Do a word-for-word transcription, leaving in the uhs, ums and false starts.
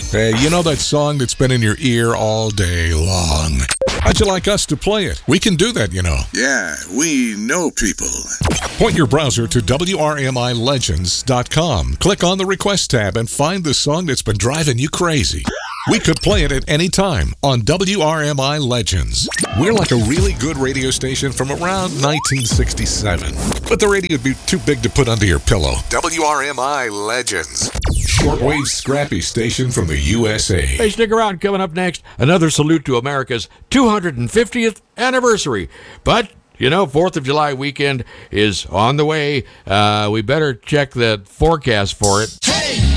Hey, you know that song that's been in your ear all day long? How'd you like us to play it? We can do that, you know. Yeah, we know people. Point your browser to W R M I legends dot com. Click on the Request tab and find the song that's been driving you crazy. We could play it at any time on W R M I Legends. We're like a really good radio station from around nineteen sixty-seven. But the radio would be too big to put under your pillow. W R M I Legends. Shortwave scrappy station from the U S A. Hey, stick around. Coming up next, another salute to America's two hundred fiftieth anniversary. But, you know, fourth of July weekend is on the way. Uh, we better check the forecast for it. Hey!